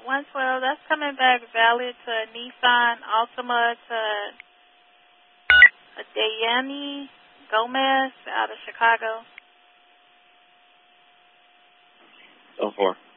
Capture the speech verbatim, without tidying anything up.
one twelve, that's coming back valid to Nissan Altima to a Dayani Gomez out of Chicago. oh four.